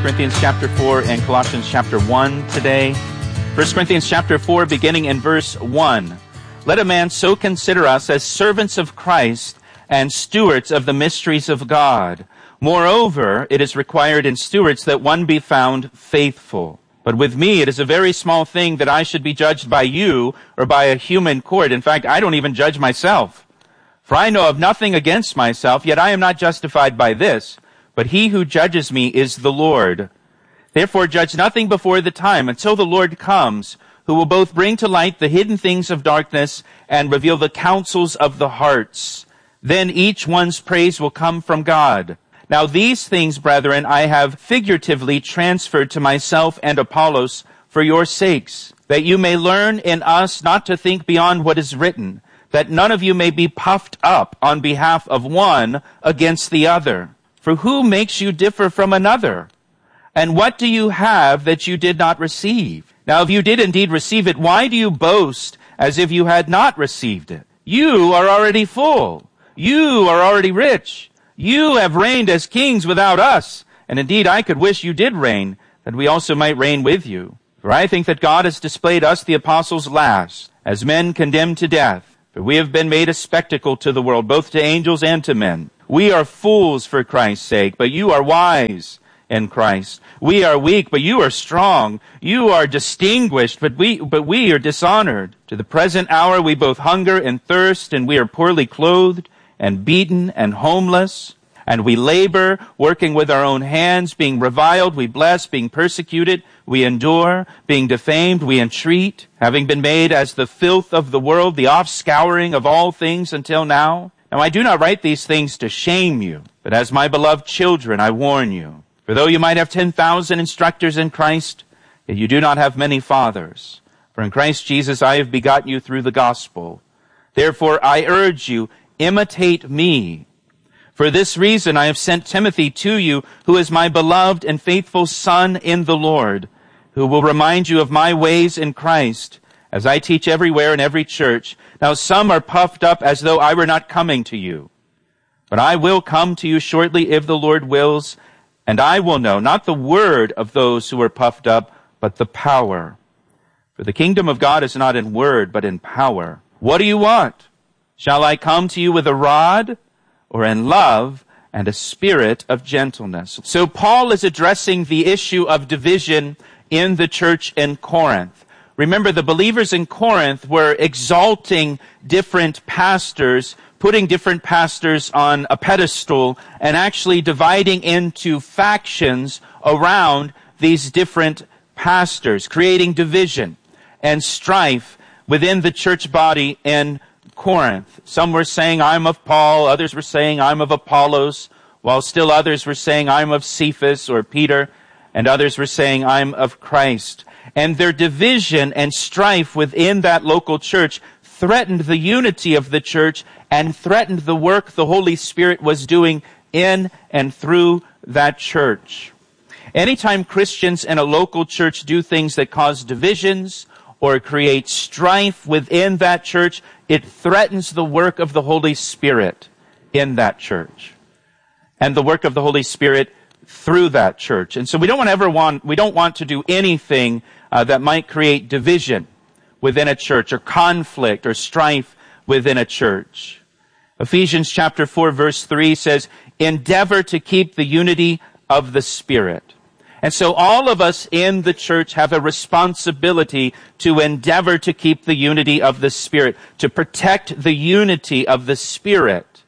Corinthians chapter 4 and Colossians chapter 1 today. 1 Corinthians chapter 4, beginning in verse 1. Let a man so consider us as servants of Christ and stewards of the mysteries of God. Moreover, it is required in stewards that one be found faithful. But with me, it is a very small thing that I should be judged by you or by a human court. In fact, I don't even judge myself. For I know of nothing against myself, yet I am not justified by this. But he who judges me is the Lord. Therefore judge nothing before the time until the Lord comes, who will both bring to light the hidden things of darkness and reveal the counsels of the hearts. Then each one's praise will come from God. Now these things, brethren, I have figuratively transferred to myself and Apollos for your sakes, that you may learn in us not to think beyond what is written, that none of you may be puffed up on behalf of one against the other. For who makes you differ from another? And what do you have that you did not receive? Now, if you did indeed receive it, why do you boast as if you had not received it? You are already full. You are already rich. You have reigned as kings without us. And indeed, I could wish you did reign, that we also might reign with you. For I think that God has displayed us, the apostles, last, as men condemned to death. For we have been made a spectacle to the world, both to angels and to men. We are fools for Christ's sake, but you are wise in Christ. We are weak, but you are strong. You are distinguished, but we are dishonored. To the present hour we both hunger and thirst, and we are poorly clothed and beaten and homeless. And we labor, working with our own hands, being reviled, we bless, being persecuted, we endure, being defamed, we entreat, having been made as the filth of the world, the offscouring of all things until now. Now I do not write these things to shame you, but as my beloved children I warn you. For though you might have 10,000 instructors in Christ, yet you do not have many fathers. For in Christ Jesus I have begotten you through the gospel. Therefore I urge you, imitate me. For this reason I have sent Timothy to you, who is my beloved and faithful son in the Lord, who will remind you of my ways in Christ, as I teach everywhere in every church. Now some are puffed up as though I were not coming to you. But I will come to you shortly if the Lord wills, and I will know not the word of those who are puffed up, but the power. For the kingdom of God is not in word, but in power. What do you want? Shall I come to you with a rod, or in love and a spirit of gentleness? So Paul is addressing the issue of division in the church in Corinth. Remember, the believers in Corinth were exalting different pastors, putting different pastors on a pedestal, and actually dividing into factions around these different pastors, creating division and strife within the church body in Corinth. Some were saying, I'm of Paul. Others were saying, I'm of Apollos. While still others were saying, I'm of Cephas or Peter. And others were saying, I'm of Christ. And their division and strife within that local church threatened the unity of the church and threatened the work the Holy Spirit was doing in and through that church. Anytime Christians in a local church do things that cause divisions or create strife within that church, it threatens the work of the Holy Spirit in that church and the work of the Holy Spirit through that church. And so we don't want to do anything that might create division within a church or conflict or strife within a church. Ephesians chapter 4 verse 3 says, endeavor to keep the unity of the Spirit. And so all of us in the church have a responsibility to endeavor to keep the unity of the Spirit, to protect the unity of the Spirit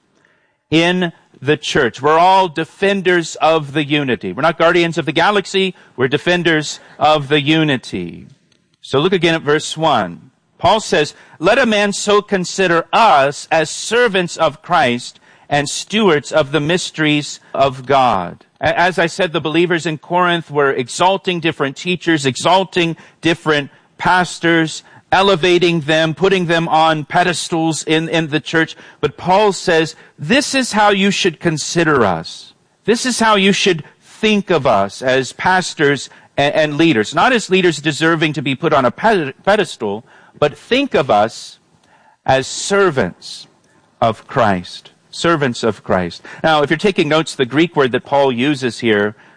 in the church. We're all defenders of the unity. We're not guardians of the galaxy. We're defenders of the unity. So look again at verse 1. Paul says, let a man so consider us as servants of Christ and stewards of the mysteries of God. As I said, the believers in Corinth were exalting different teachers, exalting different pastors, elevating them, putting them on pedestals in the church. But Paul says, this is how you should consider us. This is how you should think of us as pastors and leaders. Not as leaders deserving to be put on a pedestal, but think of us as servants of Christ. Servants of Christ. Now, if you're taking notes, the Greek word that Paul uses here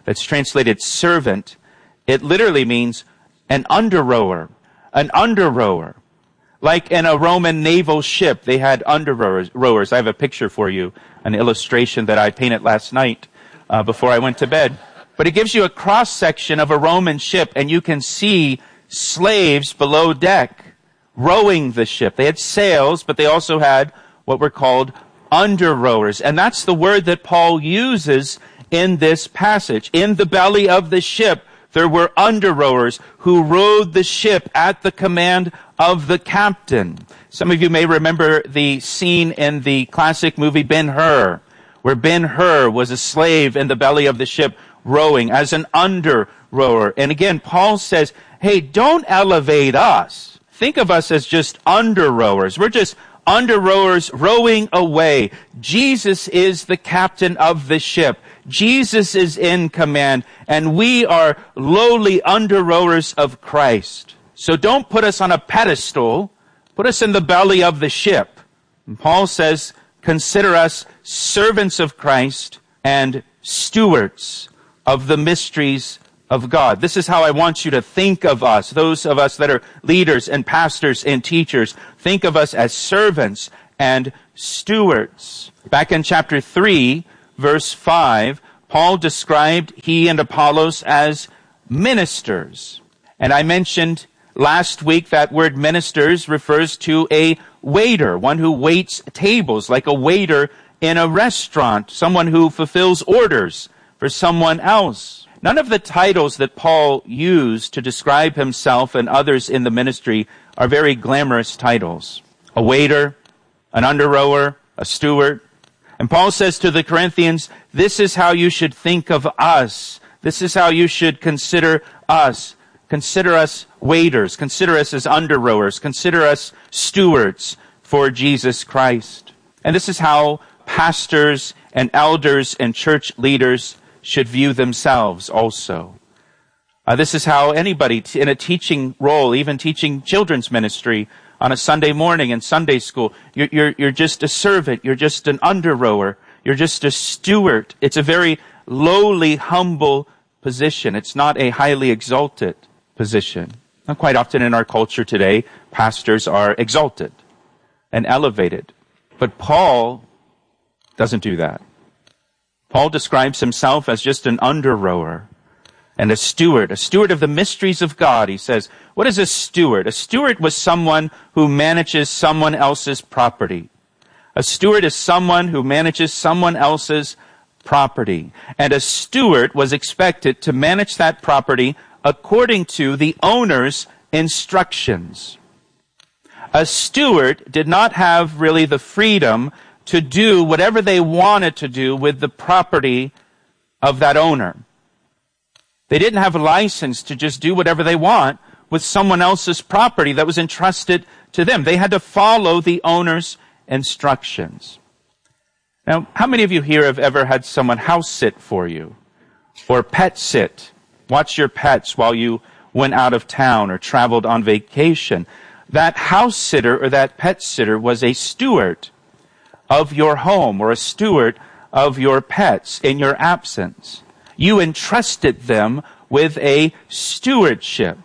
that's translated servant, it literally means an under-rower. An under-rower. Like in a Roman naval ship, they had under-rowers. I have a picture for you, an illustration that I painted last night before I went to bed. But it gives you a cross-section of a Roman ship, and you can see slaves below deck rowing the ship. They had sails, but they also had what were called under-rowers. And that's the word that Paul uses in this passage. In the belly of the ship, there were under-rowers who rowed the ship at the command of the captain. Some of you may remember the scene in the classic movie Ben-Hur, where Ben-Hur was a slave in the belly of the ship rowing as an under-rower. And again, Paul says, hey, don't elevate us. Think of us as just under-rowers. We're just under-rowers rowing away. Jesus is the captain of the ship. Jesus is in command, and we are lowly under-rowers of Christ. So don't put us on a pedestal. Put us in the belly of the ship. And Paul says, consider us servants of Christ and stewards of the mysteries of God. This is how I want you to think of us, those of us that are leaders and pastors and teachers. Think of us as servants and stewards. Back in chapter 3, verse 5, Paul described he and Apollos as ministers. And I mentioned last week that word ministers refers to a waiter, one who waits tables, like a waiter in a restaurant, someone who fulfills orders for someone else. None of the titles that Paul used to describe himself and others in the ministry are very glamorous titles. A waiter, an under-rower, a steward. And Paul says to the Corinthians, this is how you should think of us. This is how you should consider us. Consider us waiters. Consider us as under-rowers. Consider us stewards for Jesus Christ. And this is how pastors and elders and church leaders should view themselves also. This is how anybody in a teaching role, even teaching children's ministry on a Sunday morning in Sunday school, you're just a servant, you're just an under-rower, you're just a steward. It's a very lowly, humble position. It's not a highly exalted position. And quite often in our culture today, pastors are exalted and elevated. But Paul doesn't do that. Paul describes himself as just an under-rower and a steward of the mysteries of God. He says, what is a steward? A steward was someone who manages someone else's property. A steward is someone who manages someone else's property. And a steward was expected to manage that property according to the owner's instructions. A steward did not have really the freedom to do whatever they wanted to do with the property of that owner. They didn't have a license to just do whatever they want with someone else's property that was entrusted to them. They had to follow the owner's instructions. Now, how many of you here have ever had someone house sit for you? Or pet sit? Watch your pets while you went out of town or traveled on vacation. That house sitter or that pet sitter was a steward of your home or a steward of your pets in your absence. You entrusted them with a stewardship.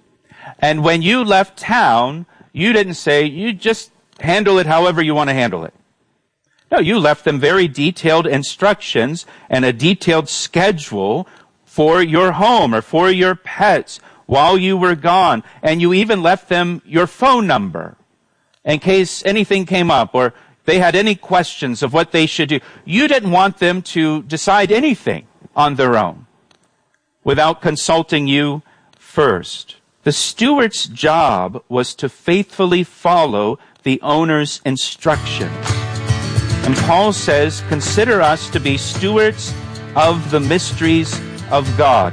And when you left town, you didn't say, you just handle it however you want to handle it. No, you left them very detailed instructions and a detailed schedule for your home or for your pets while you were gone. And you even left them your phone number in case anything came up or they had any questions of what they should do. You didn't want them to decide anything on their own without consulting you first. The steward's job was to faithfully follow the owner's instructions. And Paul says, consider us to be stewards of the mysteries of God.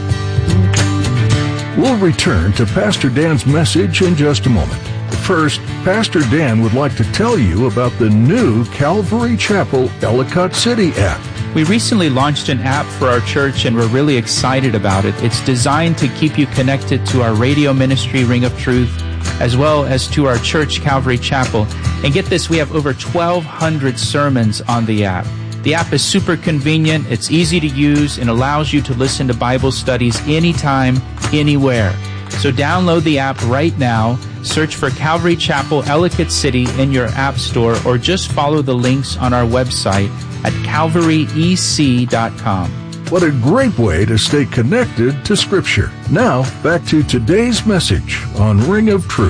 We'll return to Pastor Dan's message in just a moment. First, Pastor Dan would like to tell you about the new Calvary Chapel Ellicott City app. We recently launched an app for our church and we're really excited about it. It's designed to keep you connected to our radio ministry, Ring of Truth, as well as to our church, Calvary Chapel. And get this, we have over 1,200 sermons on the app. The app is super convenient, it's easy to use, and allows you to listen to Bible studies anytime, anywhere. So download the app right now, search for Calvary Chapel, Ellicott City in your app store, or just follow the links on our website at calvaryec.com. What a great way to stay connected to Scripture. Now, back to today's message on Ring of Truth.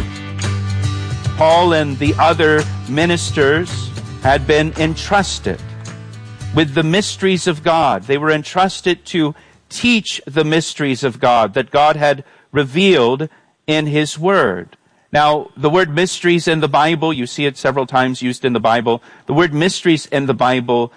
Paul and the other ministers had been entrusted with the mysteries of God. They were entrusted to teach the mysteries of God that God had revealed in His Word. Now, the word mysteries in the Bible, you see it several times used in the Bible. The word mysteries in the Bible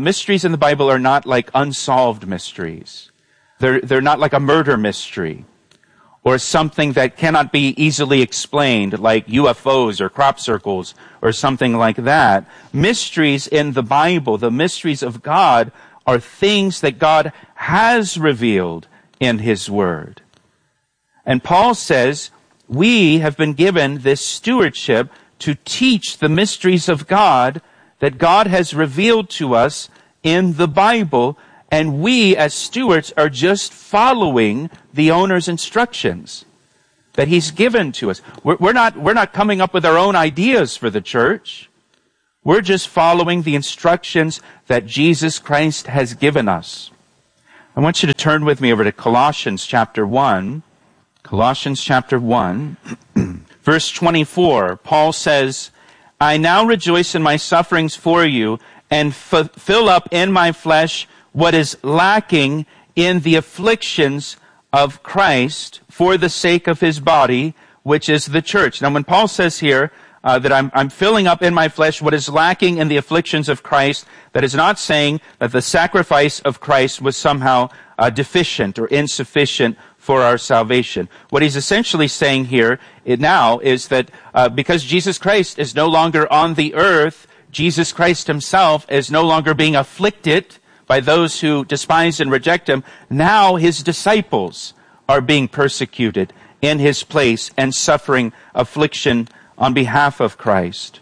are not like unsolved mysteries. They're not like a murder mystery or something that cannot be easily explained, like UFOs or crop circles or something like that. Mysteries in the Bible, the mysteries of God, are things that God has revealed in His Word. And Paul says, we have been given this stewardship to teach the mysteries of God that God has revealed to us in the Bible, and we as stewards are just following the owner's instructions that He's given to us. We're not coming up with our own ideas for the church. We're just following the instructions that Jesus Christ has given us. I want you to turn with me over to Colossians chapter 1. Colossians chapter 1, verse 24. Paul says, I now rejoice in my sufferings for you and fill up in my flesh what is lacking in the afflictions of Christ for the sake of His body, which is the church. Now, when Paul says here that I'm filling up in my flesh what is lacking in the afflictions of Christ, that is not saying that the sacrifice of Christ was somehow deficient or insufficient for our salvation. What he's essentially saying here now is that because Jesus Christ is no longer on the earth, Jesus Christ Himself is no longer being afflicted by those who despise and reject Him. Now His disciples are being persecuted in His place and suffering affliction on behalf of Christ.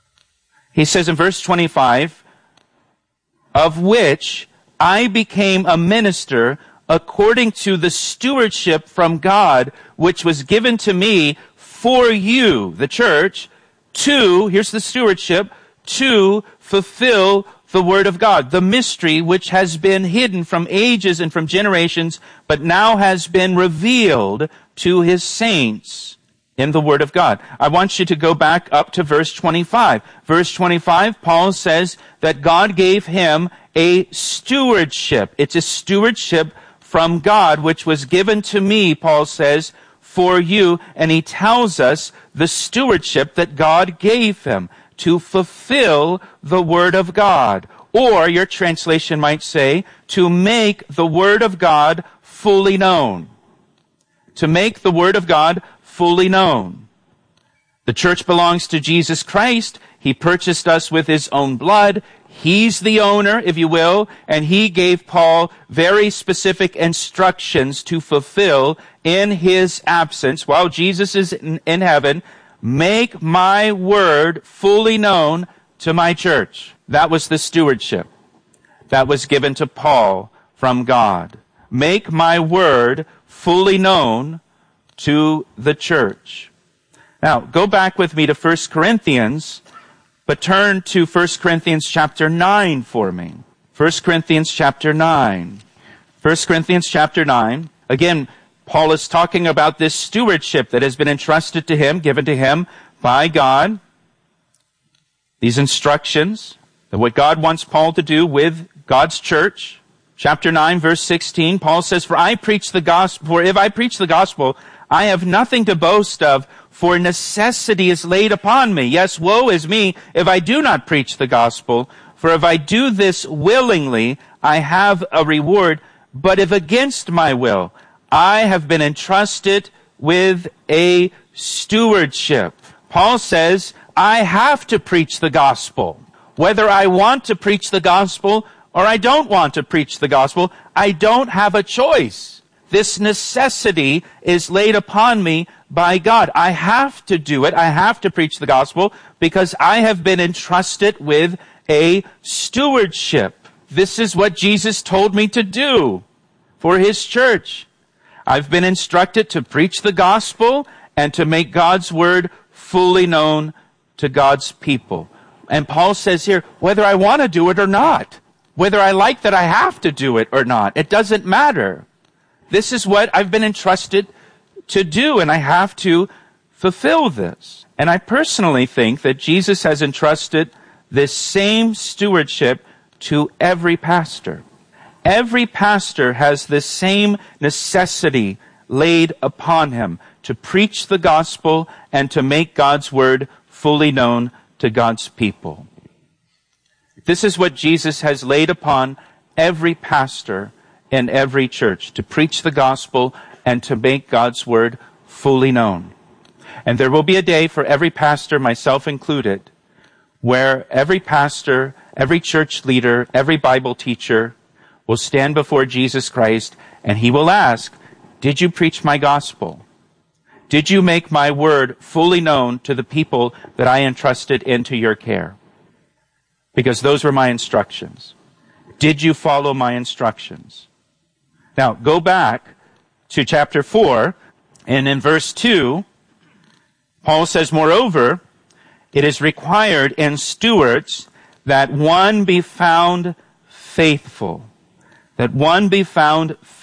He says in verse 25, of which I became a minister according to the stewardship from God, which was given to me for you, the church, here's the stewardship, to fulfill the Word of God, the mystery which has been hidden from ages and from generations, but now has been revealed to His saints in the Word of God. I want you to go back up to verse 25. Verse 25, Paul says that God gave him a stewardship. It's a stewardship from God, which was given to me, Paul says, for you. And he tells us the stewardship that God gave him to fulfill the Word of God. Or your translation might say, to make the Word of God fully known. To make the Word of God fully known. The church belongs to Jesus Christ. He purchased us with His own blood. He's the owner, if you will, and He gave Paul very specific instructions to fulfill in His absence while Jesus is in heaven. Make my word fully known to my church. That was the stewardship that was given to Paul from God. Make my word fully known to the church. Now, go back with me to 1 Corinthians, but turn to 1 Corinthians chapter 9 for me. 1 Corinthians chapter 9. 1 Corinthians chapter 9. Again, Paul is talking about this stewardship that has been entrusted to him, given to him by God. These instructions, that what God wants Paul to do with God's church. Chapter 9, verse 16, Paul says, For if I preach the gospel, I have nothing to boast of, for necessity is laid upon me. Yes, woe is me if I do not preach the gospel. For if I do this willingly, I have a reward. But if against my will, I have been entrusted with a stewardship. Paul says, I have to preach the gospel. Whether I want to preach the gospel or I don't want to preach the gospel, I don't have a choice. This necessity is laid upon me by God. I have to do it. I have to preach the gospel because I have been entrusted with a stewardship. this is what Jesus told me to do for his church. I've been instructed to preach the gospel and to make God's word fully known to God's people. And Paul says here, whether I want to do it or not, whether I like that I have to do it or not, it doesn't matter. This is what I've been entrusted to do, and I have to fulfill this. And I personally think that Jesus has entrusted this same stewardship to every pastor. Every pastor has this same necessity laid upon him to preach the gospel and to make God's word fully known to God's people. This is what Jesus has laid upon every pastor in every church, to preach the gospel and to make God's word fully known. And there will be a day for every pastor, myself included, where every pastor, every church leader, every Bible teacher will stand before Jesus Christ and he will ask, did you preach my gospel? Did you make my word fully known to the people that I entrusted into your care? Because those were my instructions. Did you follow my instructions? Now, go back to chapter 4, and in verse 2, Paul says, moreover, it is required in stewards that one be found faithful. That one be found